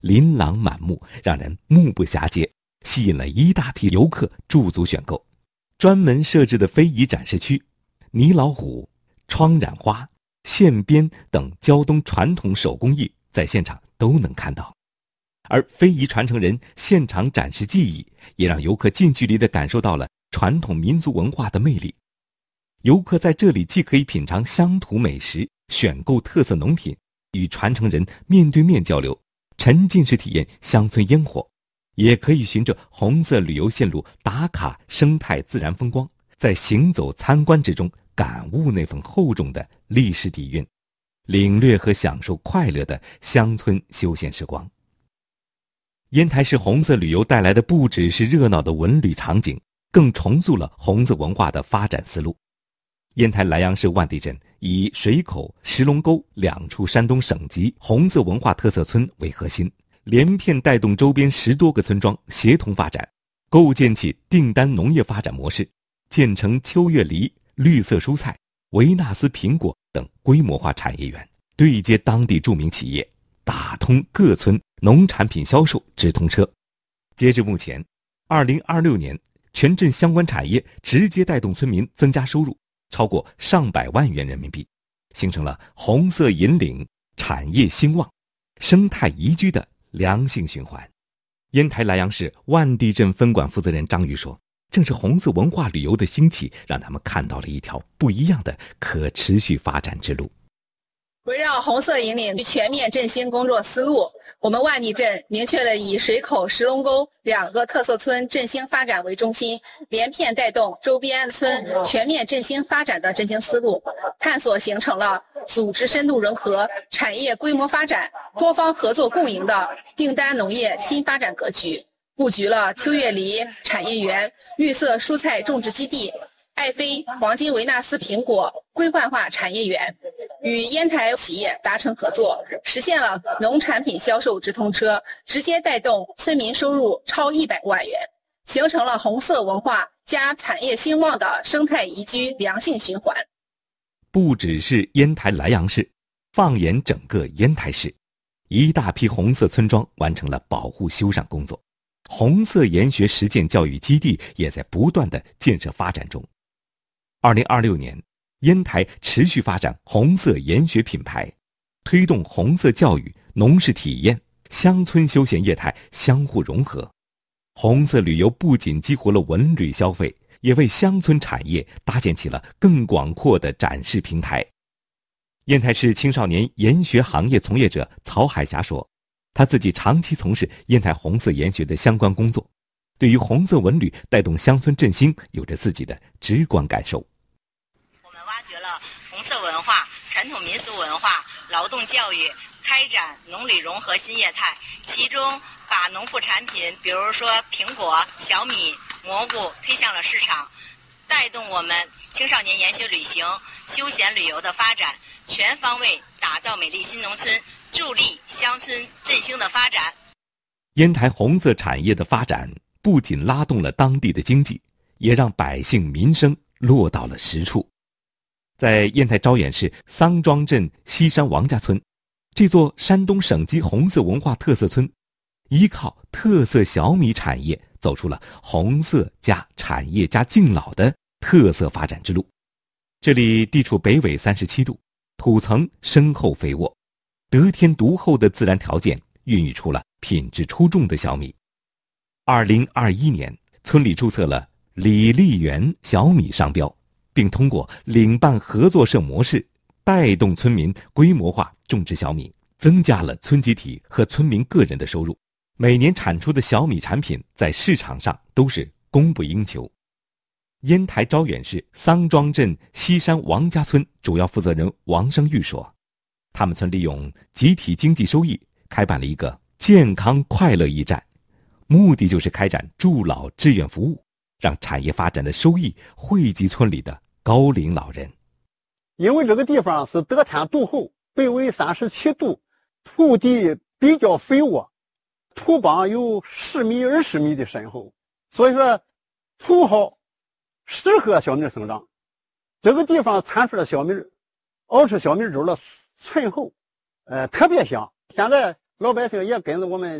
琳琅满目，让人目不暇接，吸引了一大批游客驻足选购。专门设置的非遗展示区，泥老虎、窗染花、线编等胶东传统手工艺在现场都能看到。而非遗传承人现场展示技艺，也让游客近距离地感受到了传统民族文化的魅力。游客在这里既可以品尝乡土美食，选购特色农品，与传承人面对面交流，沉浸式体验乡村烟火，也可以循着红色旅游线路打卡生态自然风光，在行走参观之中感悟那份厚重的历史底蕴，领略和享受快乐的乡村休闲时光。烟台市红色旅游带来的不只是热闹的文旅场景，更重塑了红色文化的发展思路。烟台莱阳市万地镇以水口、石龙沟2处山东省级红色文化特色村为核心，连片带动周边10多个村庄协同发展，构建起订单农业发展模式，建成秋月梨、绿色蔬菜、维纳斯苹果等规模化产业园，对接当地著名企业，打通各村农产品销售直通车。截至目前，2026年全镇相关产业直接带动村民增加收入超过上百万元人民币，形成了红色引领、产业兴旺、生态宜居的良性循环。烟台莱阳市万地镇分管负责人张宇说，正是红色文化旅游的兴起，让他们看到了一条不一样的可持续发展之路。 围绕红色引领全面振兴工作思路，我们万地镇明确了以水口、石龙沟2个特色村振兴发展为中心，连片带动周边村全面振兴发展的振兴思路，探索形成了组织深度融合、产业规模发展、多方合作共赢的订单农业新发展格局，布局了秋月梨产业园、绿色蔬菜种植基地、爱妃黄金维纳斯苹果规范化产业园，与烟台企业达成合作，实现了农产品销售直通车，直接带动村民收入超100万元，形成了红色文化加产业兴旺的生态宜居良性循环。 不只是烟台莱阳市，放眼整个烟台市，一大批红色村庄完成了保护修缮工作，红色研学实践教育基地也在不断的建设发展中。2026年，烟台持续发展红色研学品牌，推动红色教育、农事体验、乡村休闲业态相互融合。红色旅游不仅激活了文旅消费，也为乡村产业搭建起了更广阔的展示平台。烟台市青少年研学行业从业者曹海霞说，他自己长期从事烟台红色研学的相关工作，对于红色文旅带动乡村振兴有着自己的直观感受。 我们挖掘了红色文化、传统民俗文化、劳动教育，开展农旅融合新业态，其中把农副产品，比如说苹果、小米、蘑菇推向了市场，带动我们青少年研学旅行、休闲旅游的发展，全方位打造美丽新农村，助力乡村振兴的发展。 烟台红色产业的发展不仅拉动了当地的经济，也让百姓民生落到了实处。在烟台招远市桑庄镇西山王家村，这座山东省级红色文化特色村，依靠特色小米产业走出了红色加产业加敬老的特色发展之路。这里地处北纬37度，土层深厚肥沃，得天独厚的自然条件孕育出了品质出众的小米。2021年，村里注册了李丽园小米商标，并通过领办合作社模式带动村民规模化种植小米，增加了村集体和村民个人的收入。每年产出的小米产品在市场上都是供不应求。烟台招远市桑庄镇西山王家村主要负责人王生玉说，他们村利用集体经济收益开办了一个健康快乐驿站，目的就是开展助老志愿服务，让产业发展的收益惠及村里的高龄老人。 因为这个地方是得天独厚，北纬37度，土地比较肥沃，土帮有10米、20米的深厚，所以说土好，适合小米生长。这个地方产出的小米，熬出小米粥了醇厚，特别香。现在老百姓也跟着我们